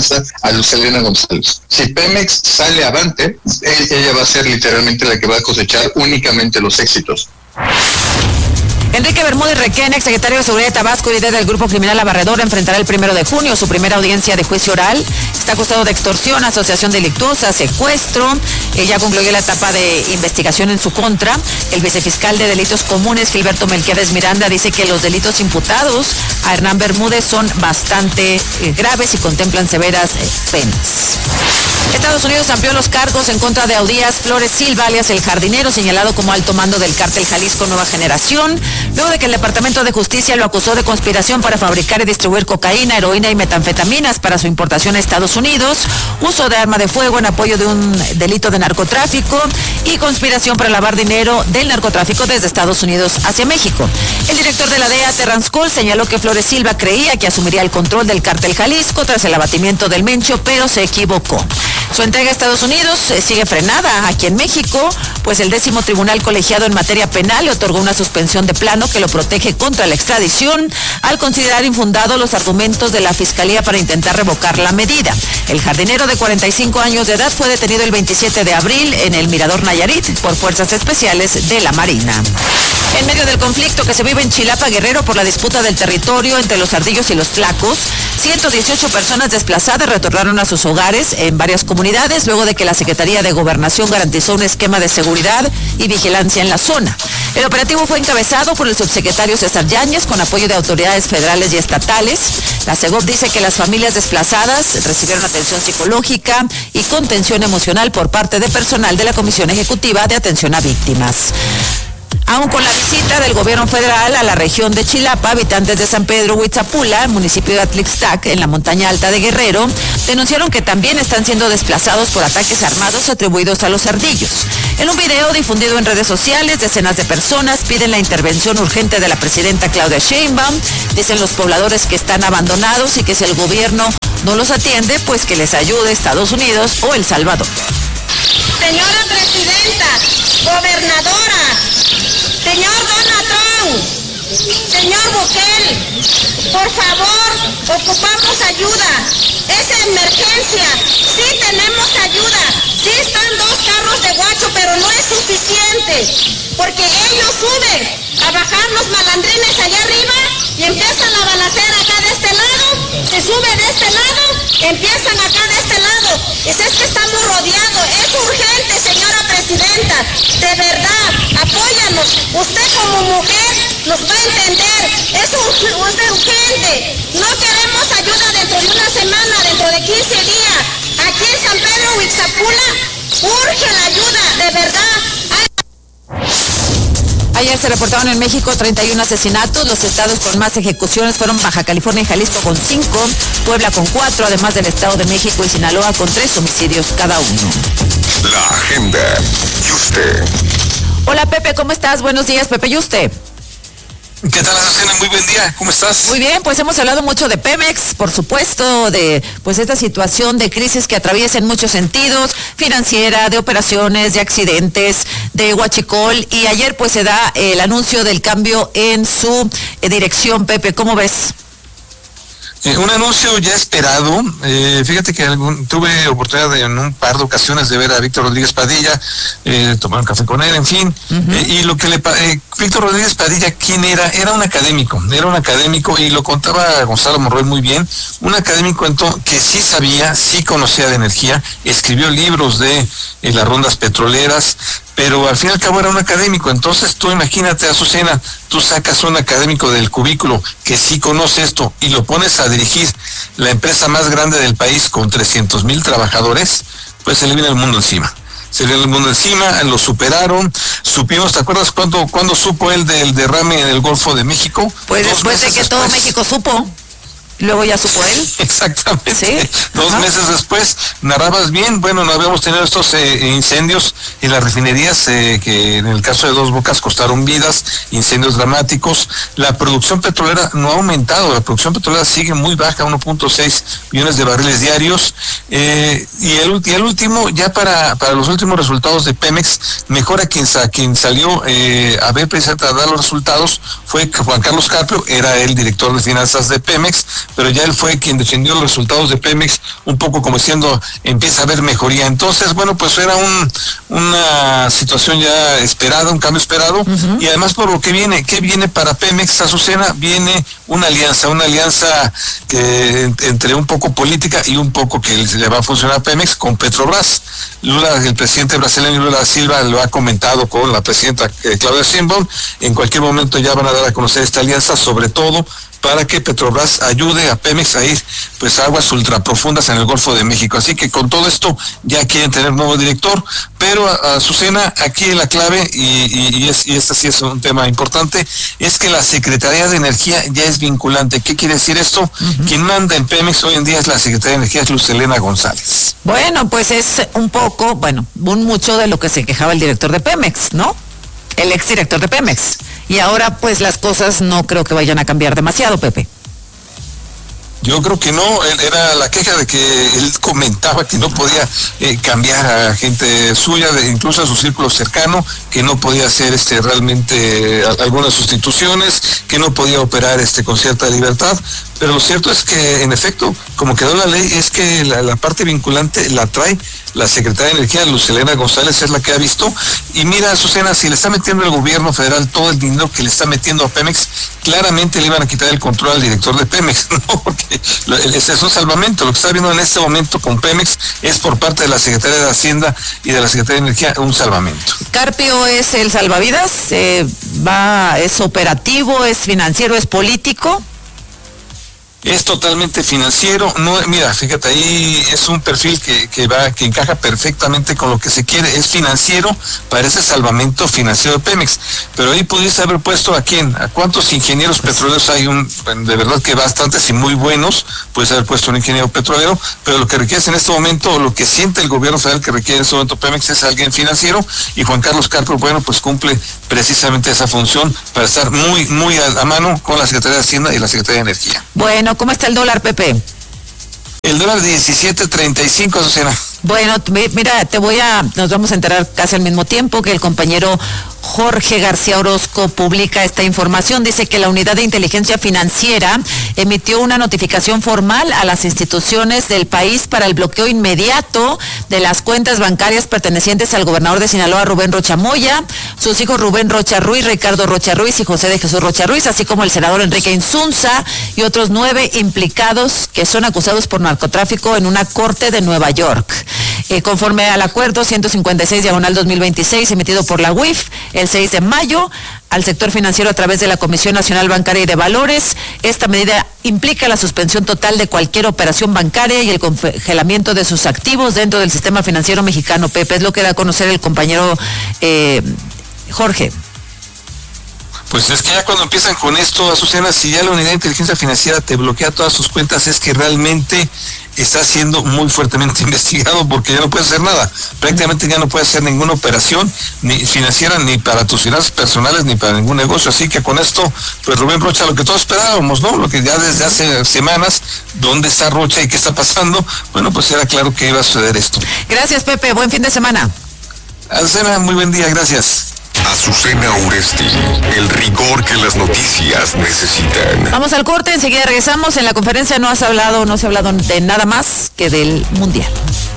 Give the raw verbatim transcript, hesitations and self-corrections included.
esposa, a Luz Helena González. Si Pemex sale avante, ella va a ser literalmente la que va a cosechar únicamente los éxitos. Enrique Bermúdez Requena, exsecretario de Seguridad de Tabasco y líder del grupo criminal La Barredora, enfrentará el primero de junio su primera audiencia de juicio oral. Está acusado de extorsión, asociación delictuosa, secuestro. Ella concluyó la etapa de investigación en su contra. El vicefiscal de Delitos Comunes, Gilberto Melquiades Miranda, dice que los delitos imputados a Hernán Bermúdez son bastante eh, graves y contemplan severas eh, penas. Estados Unidos amplió los cargos en contra de Audías Flores Silva, alias El Jardinero, señalado como alto mando del cártel Jalisco Nueva Generación, luego de que el Departamento de Justicia lo acusó de conspiración para fabricar y distribuir cocaína, heroína y metanfetaminas para su importación a Estados Unidos, uso de arma de fuego en apoyo de un delito de narcotráfico y conspiración para lavar dinero del narcotráfico desde Estados Unidos hacia México. El director de la D E A, Terrance Cole, señaló que Flores Silva creía que asumiría el control del cártel Jalisco tras el abatimiento del Mencho, pero se equivocó. Su entrega a Estados Unidos eh, sigue frenada aquí en México, pues el décimo tribunal colegiado en materia penal le otorgó una suspensión de plano que lo protege contra la extradición al considerar infundados los argumentos de la Fiscalía para intentar revocar la medida. El jardinero de cuarenta y cinco años de edad fue detenido el veintisiete de abril en el Mirador Nayarit por fuerzas especiales de la Marina. En medio del conflicto que se vive en Chilapa, Guerrero, por la disputa del territorio entre los ardillos y los tlacos, ciento dieciocho personas desplazadas retornaron a sus hogares en varias comunidades luego de que la Secretaría de Gobernación garantizó un esquema de seguridad y vigilancia en la zona. El operativo fue encabezado por el subsecretario César Yáñez con apoyo de autoridades federales y estatales. La SEGOV dice que las familias desplazadas recibieron atención psicológica y contención emocional por parte de personal de la Comisión Ejecutiva de Atención a Víctimas. Aún con la visita del gobierno federal a la región de Chilapa, habitantes de San Pedro Huitzapula, municipio de Atlixtac, en la montaña alta de Guerrero, denunciaron que también están siendo desplazados por ataques armados atribuidos a los ardillos. En un video difundido en redes sociales, decenas de personas piden la intervención urgente de la presidenta Claudia Sheinbaum. Dicen los pobladores que están abandonados y que si el gobierno no los atiende, pues que les ayude Estados Unidos o El Salvador. Señora presidenta, gobernadora, señor Donald Trump, señor Bukele, por favor, ocupamos ayuda. Es emergencia, sí tenemos ayuda, sí están dos carros de guacho, pero no es suficiente, porque ellos suben a bajar los malandrines allá arriba y empiezan la balacera acá de este lado, se sube de este lado, empiezan acá de este lado. Es, es que estamos rodeados, es urgente, señora presidenta, de verdad, apóyanos. Usted como mujer nos va a entender, es, ur, es urgente. No queremos ayuda dentro de una semana, dentro de quince días. Aquí en San Pedro Huitzapula urge la ayuda, de verdad. Ay. Ayer se reportaron en México treinta y uno asesinatos. Los estados con más ejecuciones fueron Baja California y Jalisco con cinco, Puebla con cuatro, además del Estado de México y Sinaloa con tres homicidios cada uno. La agenda. Yuste. Hola Pepe, ¿cómo estás? Buenos días, Pepe Yuste. ¿Qué tal, Azucena? Muy buen día, ¿cómo estás? Muy bien, pues hemos hablado mucho de Pemex, por supuesto, de pues esta situación de crisis que atraviesa en muchos sentidos, financiera, de operaciones, de accidentes, de huachicol, y ayer pues se da el anuncio del cambio en su eh, dirección. Pepe, ¿cómo ves? Eh, un anuncio ya esperado. Eh, fíjate que algún, tuve oportunidad de, en un par de ocasiones de ver a Víctor Rodríguez Padilla, eh, tomar un café con él, en fin. Uh-huh. eh, y lo que le eh, Víctor Rodríguez Padilla, ¿quién era? Era un académico, era un académico, y lo contaba Gonzalo Monroy muy bien, un académico entonces, que sí sabía, sí conocía de energía, escribió libros de eh, las rondas petroleras, pero al fin y al cabo era un académico. Entonces tú imagínate, Azucena, tú sacas un académico del cubículo que sí conoce esto y lo pones a dirigir la empresa más grande del país con trescientos mil trabajadores, pues se le viene el mundo encima. Se le viene el mundo encima, lo superaron, supimos, ¿te acuerdas cuándo, cuándo supo él del derrame en el Golfo de México? Pues Dos después de que después. todo México supo. Luego ya supo él. Exactamente. ¿Sí? Dos Ajá. meses después, narrabas bien, bueno, no habíamos tenido estos eh, incendios en las refinerías, eh, que en el caso de Dos Bocas costaron vidas, incendios dramáticos. La producción petrolera no ha aumentado, la producción petrolera sigue muy baja, uno punto seis millones de barriles diarios. Eh, y, el, y el último, ya para, para los últimos resultados de Pemex, mejor a quien, a quien salió eh, a ver precisamente a dar los resultados fue Juan Carlos Carpio, era el director de finanzas de Pemex. pero ya él fue quien defendió los resultados de Pemex, un poco como diciendo, empieza a haber mejoría. Entonces, bueno, pues era un, una situación ya esperada, un cambio esperado, uh-huh. y además por lo que viene, ¿qué viene para Pemex, Azucena? Viene una alianza, una alianza que entre un poco política y un poco que le va a funcionar a Pemex con Petrobras. Lula, el presidente brasileño Lula da Silva lo ha comentado con la presidenta eh, Claudia Sheinbaum. En cualquier momento ya van a dar a conocer esta alianza, sobre todo para que Petrobras ayude a Pemex a ir pues a aguas ultraprofundas en el Golfo de México. Así que con todo esto ya quieren tener nuevo director, pero Azucena, aquí la clave, y, y, y, es, y este sí es un tema importante, es que la Secretaría de Energía ya es vinculante. ¿Qué quiere decir esto? Uh-huh. Quien manda en Pemex hoy en día es la Secretaría de Energía, es Luz Helena González. Bueno, pues es un poco, bueno, un mucho de lo que se quejaba el director de Pemex, ¿no? El exdirector de Pemex. Y ahora pues las cosas no creo que vayan a cambiar demasiado, Pepe. Yo creo que no, era la queja de que él comentaba que no podía eh, cambiar a gente suya, de, incluso a su círculo cercano, que no podía hacer este realmente eh, algunas sustituciones, que no podía operar este con cierta libertad. Pero lo cierto es que, en efecto, como quedó la ley, es que la, la parte vinculante la trae la Secretaria de Energía, Luz Helena González, es la que ha visto. Y mira, Azucena, si le está metiendo el gobierno federal todo el dinero que le está metiendo a Pemex, claramente le iban a quitar el control al director de Pemex, ¿no? Porque ese es un salvamento. Lo que está viendo en este momento con Pemex es por parte de la Secretaría de Hacienda y de la Secretaría de Energía un salvamento. Carpio es el salvavidas, eh, va, es operativo, es financiero, es político. Es totalmente financiero. No, mira, fíjate, ahí es un perfil que, que va, que encaja perfectamente con lo que se quiere. Es financiero para ese salvamento financiero de Pemex. Pero ahí pudiste haber puesto a quién, a cuántos ingenieros petroleros hay, un, de verdad que bastantes y muy buenos. Puedes haber puesto un ingeniero petrolero, pero lo que requieres en este momento, o lo que siente el gobierno federal que requiere en este momento Pemex, es alguien financiero. Y Juan Carlos Carpio, bueno, pues cumple precisamente esa función para estar muy, muy a, a mano con la Secretaría de Hacienda y la Secretaría de Energía. Bueno, ¿cómo está el dólar, Pepe? El dólar diecisiete treinta y cinco, Azucena. Bueno, mira, te voy a, nos vamos a enterar casi al mismo tiempo que el compañero Jorge García Orozco publica esta información. Dice que la Unidad de Inteligencia Financiera emitió una notificación formal a las instituciones del país para el bloqueo inmediato de las cuentas bancarias pertenecientes al gobernador de Sinaloa, Rubén Rocha Moya, sus hijos Rubén Rocha Ruiz, Ricardo Rocha Ruiz y José de Jesús Rocha Ruiz, así como el senador Enrique Insunza y otros nueve implicados que son acusados por narcotráfico en una corte de Nueva York. Eh, conforme al acuerdo ciento cincuenta y seis diagonal dos mil veintiséis emitido por la U I F el seis de mayo al sector financiero a través de la Comisión Nacional Bancaria y de Valores, esta medida implica la suspensión total de cualquier operación bancaria y el congelamiento de sus activos dentro del sistema financiero mexicano. Pepe, es lo que da a conocer el compañero eh, Jorge. Pues es que ya cuando empiezan con esto, Azucena, si ya la Unidad de Inteligencia Financiera te bloquea todas sus cuentas, es que realmente está siendo muy fuertemente investigado, porque ya no puede hacer nada. Prácticamente ya no puede hacer ninguna operación ni financiera, ni para tus finanzas personales, ni para ningún negocio. Así que con esto, pues Rubén Rocha, lo que todos esperábamos, ¿no? Lo que ya desde hace semanas, ¿dónde está Rocha y qué está pasando? Bueno, pues era claro que iba a suceder esto. Gracias, Pepe. Buen fin de semana. Azucena, muy buen día. Gracias. Azucena Uresti, el rigor que las noticias necesitan. Vamos al corte, enseguida regresamos. En la conferencia no has hablado, no se ha hablado de nada más que del Mundial.